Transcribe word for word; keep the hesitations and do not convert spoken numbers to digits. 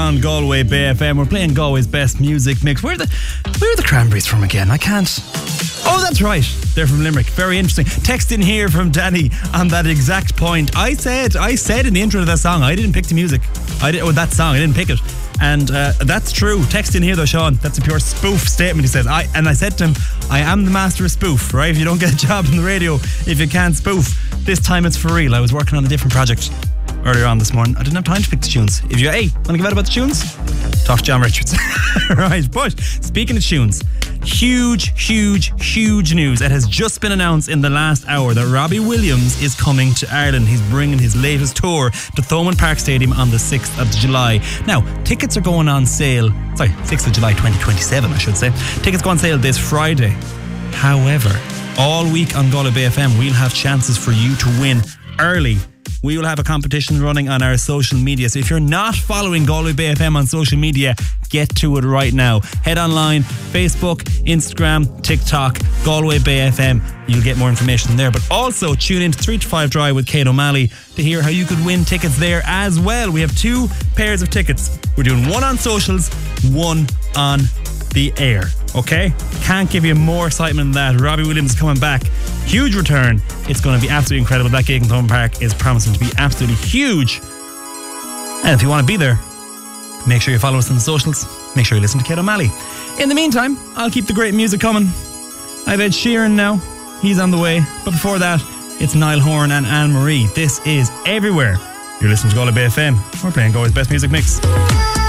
on Galway Bay F M. We're playing Galway's best music mix. Where are the Where are the Cranberries from again? I can't. Oh, that's right. They're from Limerick. Very interesting. Text in here from Danny on that exact point. I said, I said in the intro to that song, I didn't pick the music. I did, oh, that song, I didn't pick it. And uh, that's true. Text in here though, Sean. That's a pure spoof statement. He says, I and I said to him, I am the master of spoof, right? If you don't get a job on the radio, if you can't spoof, this time it's for real. I was working on a different project earlier on this morning. I didn't have time to pick the tunes. If you, hey, want to give out about the tunes? Talk to John Richards. Right, but speaking of tunes, huge, huge, huge news. It has just been announced in the last hour that Robbie Williams is coming to Ireland. He's bringing his latest tour to Thomond Park Stadium on the sixth of July. Now, tickets are going on sale, sorry, sixth of July twenty twenty-seven, I should say. Tickets go on sale this Friday. However, all week on Galway Bay F M, we'll have chances for you to win early. We will have a competition running on our social media. So if you're not following Galway Bay F M on social media, get to it right now. Head online, Facebook, Instagram, TikTok, Galway Bay F M. You'll get more information there. But also tune in to three to five Drive with Kate O'Malley to hear how you could win tickets there as well. We have two pairs of tickets. We're doing one on socials, one on the air. Okay? Can't give you more excitement than that. Robbie Williams is coming back. Huge return. It's going to be absolutely incredible. That gig in Thomond Park is promising to be absolutely huge. And if you want to be there, make sure you follow us on the socials. Make sure you listen to Kate O'Malley. In the meantime, I'll keep the great music coming. I've Ed Sheeran now. He's on the way. But before that, it's Niall Horan and Anne Marie. This is Everywhere. You're listening to Galway Bay F M. We're playing Galway's best music mix.